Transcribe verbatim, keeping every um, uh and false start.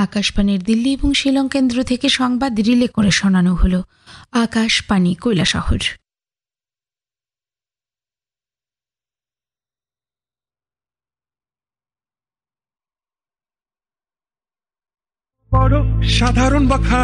আকাশবাণীর দিল্লি এবং শিলং কেন্দ্র থেকে সংবাদ রিলে করে শোনানো হলো। আকাশবাণী কৈলাসহর। বড় সাধারণ বা